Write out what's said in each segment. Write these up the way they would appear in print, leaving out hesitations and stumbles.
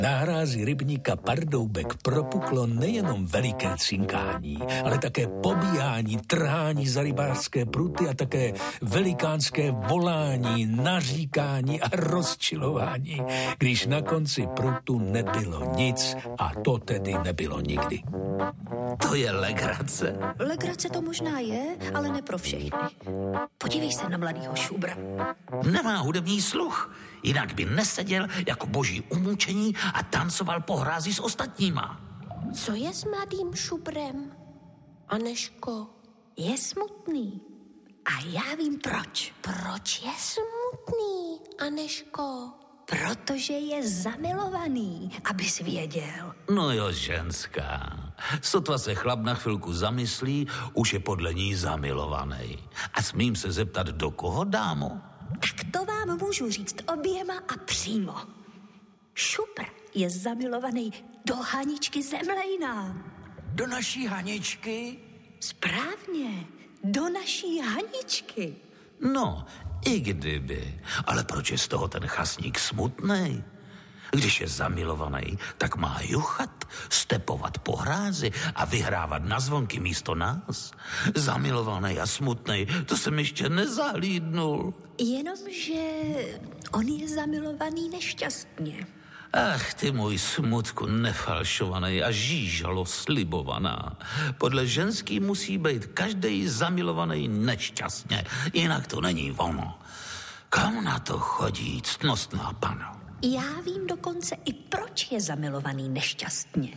Na hrázi rybníka Pardoubek propuklo nejenom veliké cinkání, ale také pobíhání, trhání za rybářské pruty a také velikánské volání, naříkání a rozčilování, když na konci prutu nebylo nic a to tedy nebylo nikdy. To je legrace. Legrace to možná je, ale ne pro všechny. Podívej se na mladýho Šubra. Nemá hudební sluch, jinak by neseděl jako boží umučení a tancoval po hrázi s ostatníma. Co je s mladým Šubrem, Anežko? Je smutný. A já vím proč. Proč je smutný, Anežko? Protože je zamilovaný, abys věděl. No jo, ženská. Sotva se chlap na chvilku zamyslí, už je podle ní zamilovaný. A smím se zeptat, do koho, dámo? Tak to vám můžu říct oběma a přímo. Šupr je zamilovaný do Haničky Zemlejná. Do naší Haničky? Správně, do naší Haničky. No, i kdyby. Ale proč je z toho ten chasník smutnej? Když je zamilovaný, tak má juchat, stepovat po hrázi a vyhrávat na zvonky místo nás. Zamilovaný a smutnej, to jsem ještě nezahlídnul. Jenomže on je zamilovaný nešťastně. Ach, ty můj smutku nefalšovaný a žížalo slibovaná. Podle ženský musí být každej zamilovaný nešťastně, jinak to není ono. Kam na to chodí, ctnostná pana? Já vím dokonce i proč je zamilovaný nešťastně.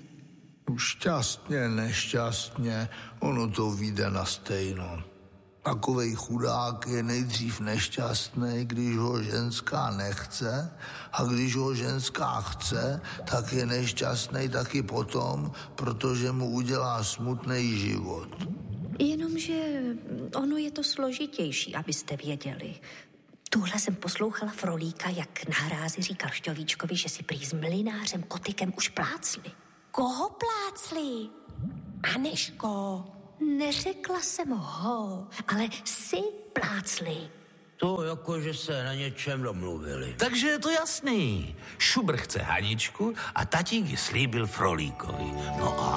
Šťastně, nešťastně, ono to vyjde na stejno. Takovej chudák je nejdřív nešťastný, když ho ženská nechce, a když ho ženská chce, tak je nešťastný taky potom, protože mu udělá smutný život. Jenomže ono je to složitější, abyste věděli. Tuhle jsem poslouchala Frolíka, jak na hrázi říkal Šťovíčkovi, že si prý s mlynářem Kotykem už plácli. Koho plácli? Anežko. Neřekla jsem ho, ale si plácli. To jako, že se na něčem domluvili. Takže je to jasný. Šubr chce Haničku a tatík ji slíbil Frolíkovi. No a